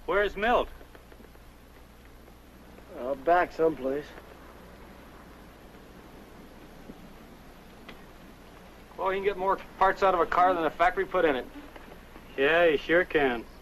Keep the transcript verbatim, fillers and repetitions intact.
Where's Milt? Uh, back someplace. Well, you can get more parts out of a car than the factory put in it. Yeah, you sure can.